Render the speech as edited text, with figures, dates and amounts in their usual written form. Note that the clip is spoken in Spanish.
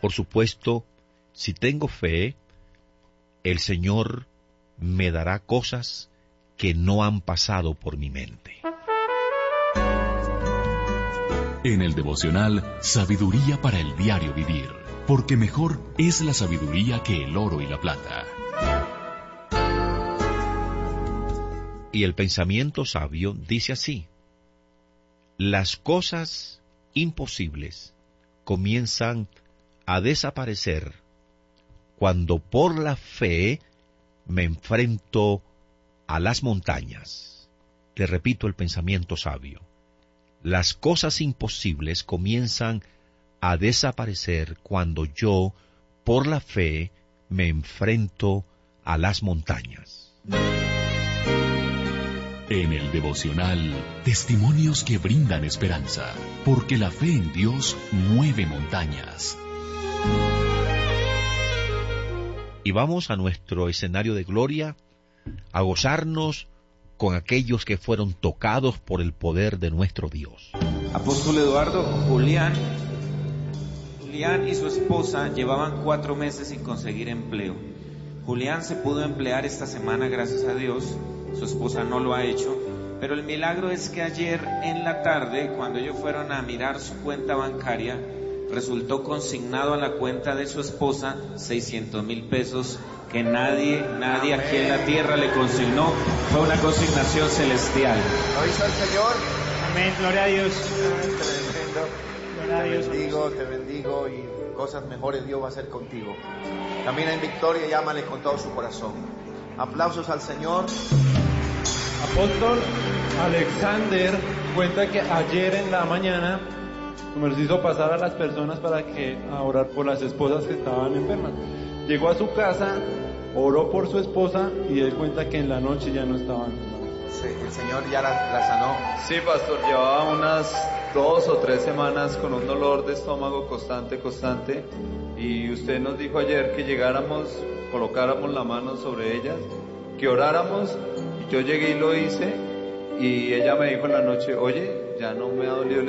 Por supuesto, si tengo fe, el Señor me dará cosas que no han pasado por mi mente. En el devocional, sabiduría para el diario vivir, porque mejor es la sabiduría que el oro y la plata. Y el pensamiento sabio dice así: las cosas imposibles comienzan a desaparecer cuando por la fe me enfrento a las montañas. Te repito el pensamiento sabio: las cosas imposibles comienzan a desaparecer cuando yo, por la fe, me enfrento a las montañas. En el devocional, testimonios que brindan esperanza, porque la fe en Dios mueve montañas. Y vamos a nuestro escenario de gloria, a gozarnos con aquellos que fueron tocados por el poder de nuestro Dios. Apóstol Eduardo, Julián y su esposa llevaban 4 meses sin conseguir empleo. Julián se pudo emplear esta semana, gracias a Dios. Su esposa no lo ha hecho, pero el milagro es que ayer en la tarde, cuando ellos fueron a mirar su cuenta bancaria, resultó consignado a la cuenta de su esposa 600,000 pesos que nadie aquí en la tierra le consignó. Fue una consignación celestial. ¿Lo hizo el Señor? Amén, gloria a Dios. Tremendo. Te bendigo y cosas mejores Dios va a hacer contigo. Camina en victoria y ámale con todo su corazón. Aplausos al Señor. Apóstol Alexander cuenta que ayer en la mañana nos hizo pasar a las personas para que a orar por las esposas que estaban enfermas. Llegó a su casa, oró por su esposa y él cuenta que en la noche ya no estaban. Sí, el Señor ya la sanó. Sí, pastor, llevaba unas 2 o 3 semanas con un dolor de estómago constante, y usted nos dijo ayer que llegáramos, colocáramos la mano sobre ellas, que oráramos, y yo llegué y lo hice, y ella me dijo en la noche: oye, ya no me ha dolido el